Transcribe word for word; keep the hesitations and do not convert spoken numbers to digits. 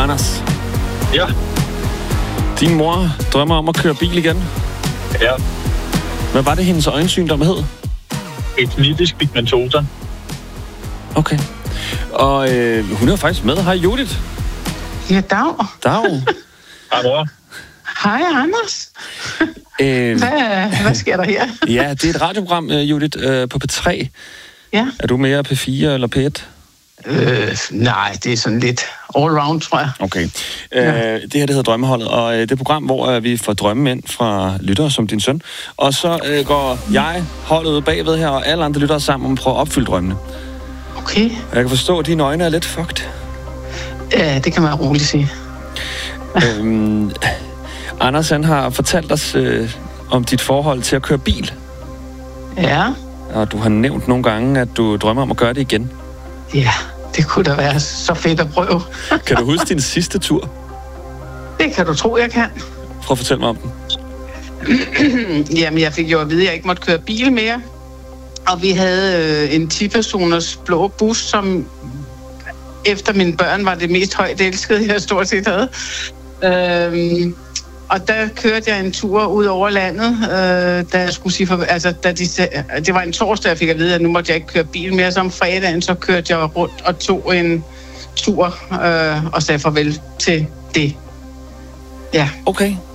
Anders. Ja. Din mor drømmer om at køre bil igen. Ja. Hvad var det, hendes øjensygdom hed? Retinitis pigmentosa. Okay. Og øh, hun er faktisk med. Hej, Judith. Ja, dag. Dag. Hej, mor. Hej, Anders. øh, hvad, hvad sker der her? ja, det er et radioprogram, Judith, øh, på P tre. Ja. Er du mere P fire eller P et? Øh, nej, det er sådan lidt all-round, tror jeg. Okay. Øh, ja. Det her, det hedder Drømmeholdet, og øh, det er et program, hvor øh, vi får drømme ind fra lyttere som din søn. Og så øh, går jeg, holdet bagved her, og alle andre lyttere sammen om at prøve at opfylde drømmene. Okay. Jeg kan forstå, at dine øjne er lidt fucked. Ja, det kan man roligt sige. øhm, Anders, han har fortalt os øh, om dit forhold til at køre bil. Ja. Og du har nævnt nogle gange, at du drømmer om at gøre det igen. Ja, det kunne da være så fedt at prøve. Kan du huske din sidste tur? Det kan du tro, jeg kan. Prøv at fortælle mig om den. Jamen, jeg fik jo at vide, at jeg ikke måtte køre bil mere. Og vi havde øh, en ti-personers blå bus, som efter mine børn var det mest højt elskede, jeg stort set havde. Øhm, og der kørte jeg en tur ud over landet, øh, da jeg skulle sige for, altså, da de, det var en torsdag, jeg fik at vide, at nu måtte jeg ikke køre bil mere. Så om fredagen, så kørte jeg rundt og tog en tur øh, og sagde farvel til det. Ja. Okay.